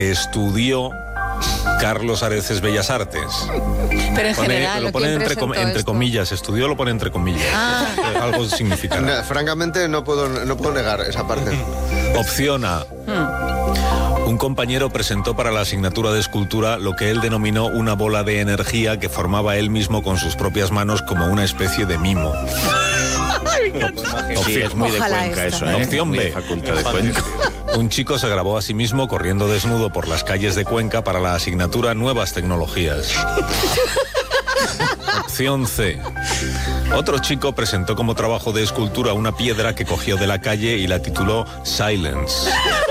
estudió Carlos Areces Bellas Artes. Pero en general, lo pone entre comillas, estudió, lo pone entre comillas. Algo significará. No, francamente no puedo negar esa parte. Opción A. Un compañero presentó para la asignatura de escultura lo que él denominó una bola de energía que formaba él mismo con sus propias manos como una especie de mimo. Sí, es muy de Cuenca eso, ¿eh? Opción B. Facultad de Cuenca. Un chico se grabó a sí mismo corriendo desnudo por las calles de Cuenca para la asignatura Nuevas Tecnologías. Opción C. Otro chico presentó como trabajo de escultura una piedra que cogió de la calle y la tituló Silence.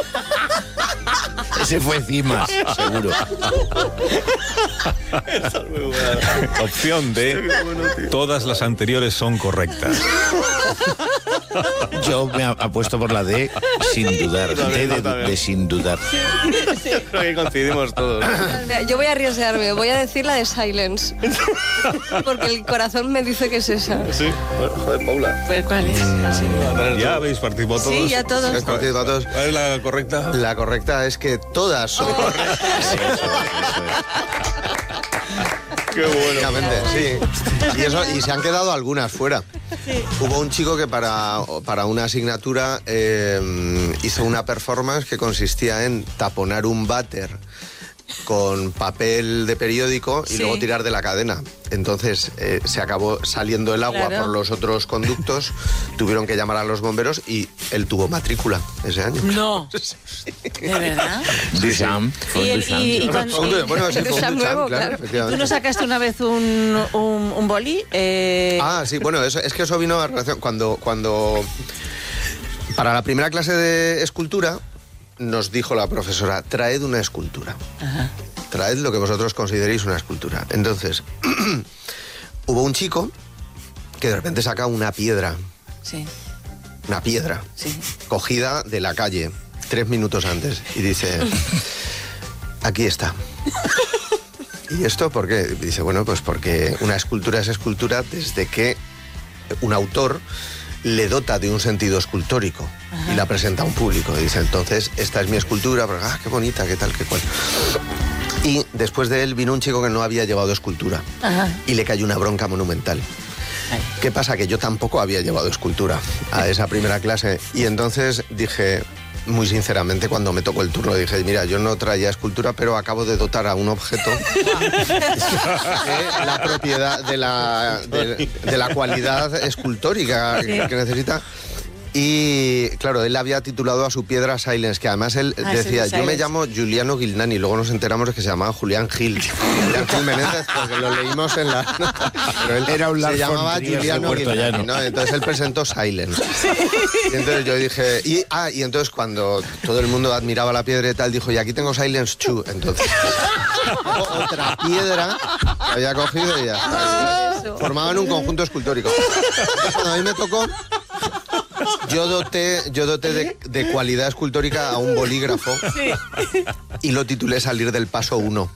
Ese fue Cimas, seguro. Opción D. Todas las anteriores son correctas. Yo me apuesto por la D sin dudar. D de sin dudar. Sí, creo que coincidimos todos. Yo voy a arriesgarme, voy a decir la de Silence. Porque el corazón me dice que es esa. Sí, joder, Paula. ¿Pero cuál es? ¿Ya habéis participado todos? Sí, ya todos. ¿Cuál es la correcta? La correcta es que todas son correctas. Qué bueno. Sí. Y se han quedado algunas fuera. Sí. Hubo un chico que para una asignatura hizo una performance que consistía en taponar un váter con papel de periódico y luego tirar de la cadena. Entonces se acabó saliendo el agua por los otros conductos, tuvieron que llamar a los bomberos y él tuvo matrícula ese año. No. ¿De verdad? Duchamp. Bueno, sí, fue un Duchamp, claro. ¿Tú no sacaste una vez un boli? Sí, bueno, eso vino a relación cuando para la primera clase de escultura nos dijo la profesora, traed una escultura. Ajá. Traed lo que vosotros consideréis una escultura. Entonces, hubo un chico que de repente saca una piedra. Sí. Una piedra. Sí. Cogida de la calle 3 minutos antes. Y dice, aquí está. ¿Y esto por qué? Dice, bueno, pues porque una escultura es escultura desde que un autor le dota de un sentido escultórico. Ajá. Y la presenta a un público. Y dice, entonces, esta es mi escultura, pero, qué bonita, qué tal, qué cual. Y después de él vino un chico que no había llevado escultura. Ajá. Y le cayó una bronca monumental. Ay. ¿Qué pasa? Que yo tampoco había llevado escultura a esa primera clase. Y entonces dije, muy sinceramente, cuando me tocó el turno, dije, mira, yo no traía escultura, pero acabo de dotar a un objeto de la propiedad, de la cualidad escultórica que necesita. Y claro, él había titulado a su piedra Silence, que además él decía, yo me llamo Giuliano Gilnani, luego nos enteramos de que se llamaba Julián Gil. Julián Gil Menéndez, porque lo leímos en la... Pero él era un se llamaba Giuliano Gilnani, ¿no? Entonces él presentó Silence. Y entonces yo dije... Y entonces cuando todo el mundo admiraba la piedra y tal, dijo, y aquí tengo Silence 2. Entonces otra piedra que había cogido y ya está. Formaban un conjunto escultórico. Entonces, cuando a mí me tocó... Yo doté de cualidad escultórica a un bolígrafo y lo titulé Salir del Paso 1.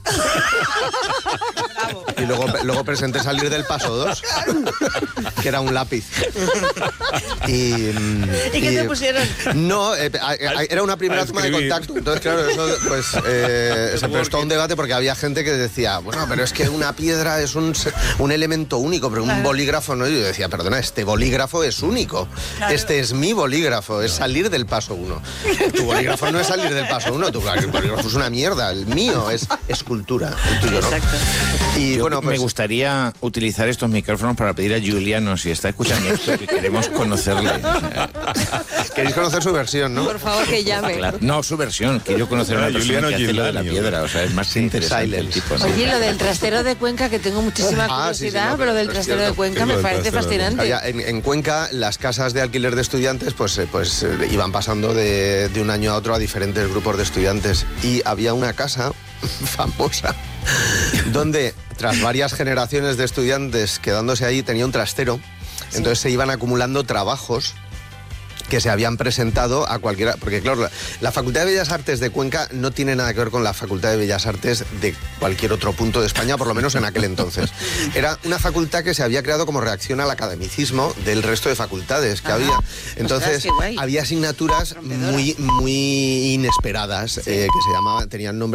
Y luego presenté Salir del Paso 2, que era un lápiz. ¿Y qué te pusieron? No, era una primera toma de contacto. Entonces, claro, eso pues se prestó a un debate porque había gente que decía, bueno, pero es que una piedra es un elemento único, pero un bolígrafo no. Y yo decía, perdona, este bolígrafo es único. Claro. Este es mi bolígrafo, es salir del paso 1. Tu bolígrafo no es salir del paso 1, tu bolígrafo es una mierda. El mío es escultura, el tuyo no. Exacto. Y bueno, pues, me gustaría utilizar estos micrófonos para pedir a Giuliano, si está escuchando esto, que queremos conocerle. Queréis conocer su versión, ¿no? Por favor, que llame. Claro. No, su versión. Quiero conocer a una persona que hace lo de la piedra. O sea, es más interesante el tipo, ¿no? Oye, lo del trastero de Cuenca, que tengo muchísima curiosidad, pero lo del trastero de Cuenca me parece fascinante. En Cuenca, las casas de alquiler de estudiantes pues iban pasando de un año a otro a diferentes grupos de estudiantes. Y había una casa famosa donde, tras varias generaciones de estudiantes quedándose ahí, tenía un trastero. Entonces se iban acumulando trabajos que se habían presentado a cualquiera, porque claro, la Facultad de Bellas Artes de Cuenca no tiene nada que ver con la Facultad de Bellas Artes de cualquier otro punto de España, por lo menos en aquel entonces. Era una facultad que se había creado como reacción al academicismo del resto de facultades que había. Entonces, había asignaturas muy inesperadas, que se llamaban, tenían nombre